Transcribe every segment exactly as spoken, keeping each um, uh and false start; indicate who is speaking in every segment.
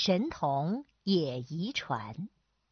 Speaker 1: 神童也遗传。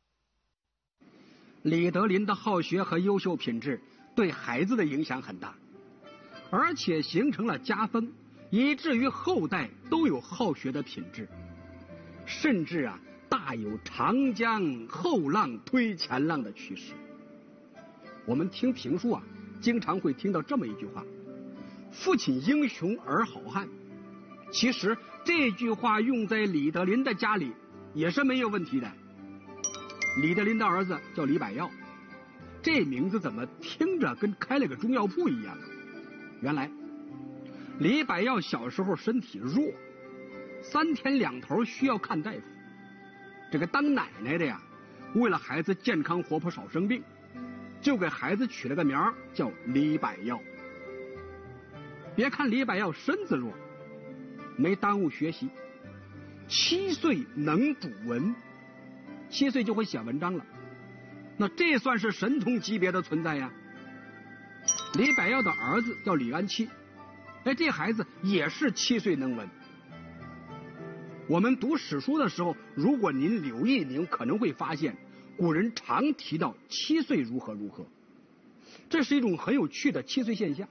Speaker 2: 李德林的好学和优秀品质对孩子的影响很大，而且形成了家风，以至于后代都有好学的品质，甚至啊大有长江后浪推前浪的趋势。我们听评书啊，经常会听到这么一句话：父亲英雄儿好汉。其实这句话用在李德林的家里也是没有问题的。李德林的儿子叫李百药，这名字怎么听着跟开了个中药铺一样啊？原来李百药小时候身体弱，三天两头需要看大夫。这个当奶奶的呀，为了孩子健康活泼少生病，就给孩子取了个名儿叫李百药。别看李百药身子弱，没耽误学习，七岁能主文，七岁就会写文章了，那这算是神童级别的存在呀。李百药的儿子叫李安七，哎，这孩子也是七岁能文。我们读史书的时候，如果您留意，您可能会发现古人常提到七岁如何如何，这是一种很有趣的七岁现象。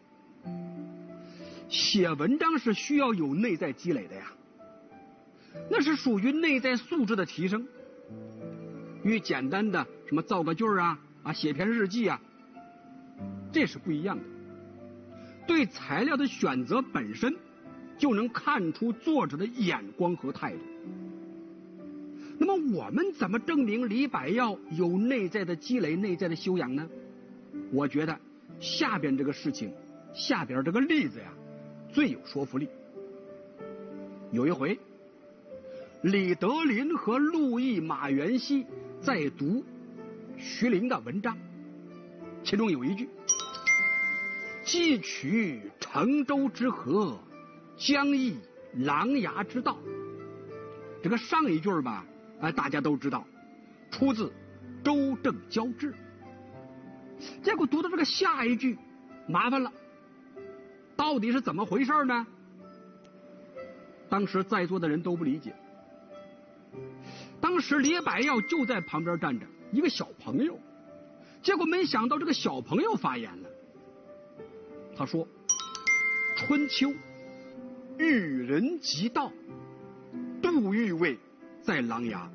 Speaker 2: 写文章是需要有内在积累的呀，那是属于内在素质的提升，与简单的什么造个句啊啊写篇日记啊，这是不一样的。对材料的选择本身就能看出作者的眼光和态度。那么我们怎么证明李百药有内在的积累、内在的修养呢？我觉得下边这个事情，下边这个例子呀，最有说服力。有一回，李德林和陆毅、马元熙在读徐陵的文章，其中有一句：既取成舟之河，将诣琅琊之道。这个上一句吧，呃，大家都知道，出自周正交志。结果读到这个下一句，麻烦了，到底是怎么回事呢？当时在座的人都不理解。当时李百药就在旁边站着一个小朋友，结果没想到这个小朋友发言了。他说：春秋遇人即道，杜预谓在琅琊。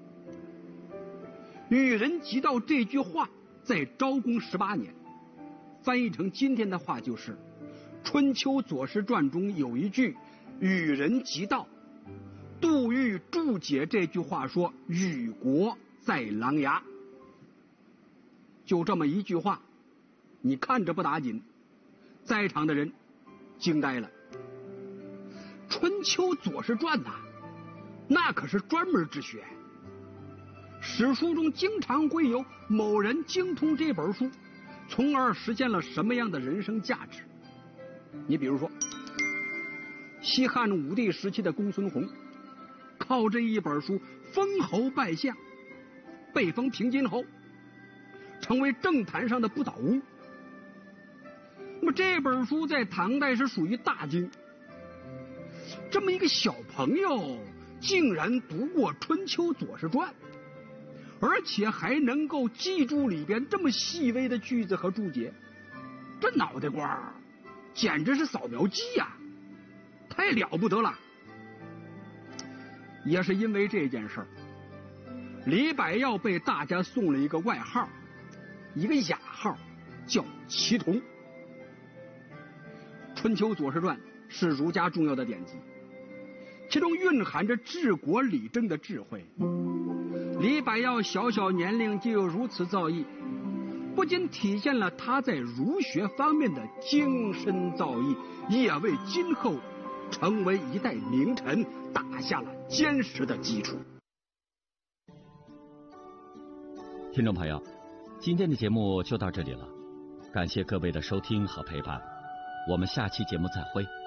Speaker 2: 遇人即道这句话在昭公十八年，翻译成今天的话就是春秋左氏传中有一句与人即道，杜预注解这句话说与国在琅琊。就这么一句话，你看着不打紧，在场的人惊呆了。春秋左氏传呐、啊，那可是专门之学，史书中经常会有某人精通这本书，从而实现了什么样的人生价值。你比如说西汉武帝时期的公孙弘，靠这一本书封侯拜相，被封平津侯，成为政坛上的不倒翁。那么这本书在唐代是属于大经，这么一个小朋友竟然读过春秋左氏传，而且还能够记住里边这么细微的句子和注解，这脑袋瓜简直是扫描机呀、啊，太了不得了。也是因为这件事儿，李百药被大家送了一个外号，一个雅号，叫奇童。春秋左氏传是儒家重要的典籍，其中蕴含着治国理政的智慧。李百药小小年龄就有如此造诣，不仅体现了他在儒学方面的精深造诣，也为今后成为一代名臣打下了坚实的基础。
Speaker 3: 听众朋友，今天的节目就到这里了，感谢各位的收听和陪伴，我们下期节目再会。